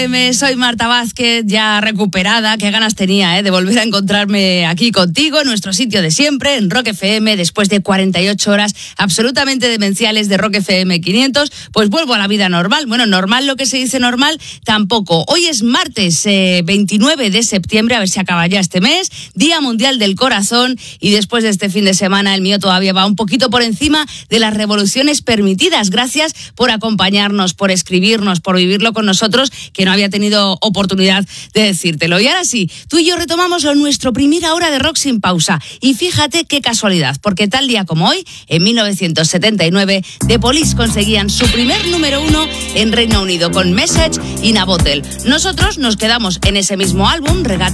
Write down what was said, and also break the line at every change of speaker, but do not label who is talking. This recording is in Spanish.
Soy Marta Vázquez, ya recuperada. Qué ganas tenía de volver a encontrarme aquí contigo, en nuestro sitio de siempre, en Rock FM, después de 48 horas absolutamente demenciales de Rock FM 500. Pues vuelvo a la vida normal. Bueno, normal, lo que se dice normal, tampoco. Hoy es martes 29 de septiembre, a ver si acaba ya este mes, Día Mundial del Corazón, y después de este fin de semana el mío todavía va un poquito por encima de las revoluciones permitidas. Gracias por acompañarnos, por escribirnos, por vivirlo con nosotros, que no había tenido oportunidad de decírtelo. Y ahora sí, tú y yo retomamos nuestra primera hora de rock sin pausa. Y fíjate qué casualidad, porque tal día como hoy, en 1979, The Police conseguían su primer número 1 en Reino Unido con Message in a Bottle. Nosotros nos quedamos en ese mismo álbum,